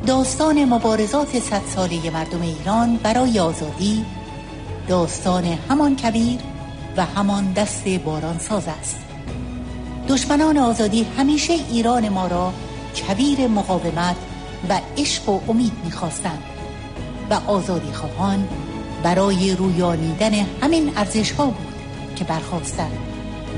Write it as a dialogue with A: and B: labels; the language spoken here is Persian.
A: داستان مبارزات 100 ساله مردم ایران برای آزادی داستان همان کویر و همان دست بارانساز است. دشمنان آزادی همیشه ایران ما را کویر مقاومت و عشق و امید می‌خواستند و آزادی خواهان برای رویانیدن همین ارزش‌ها بود که برخاستند.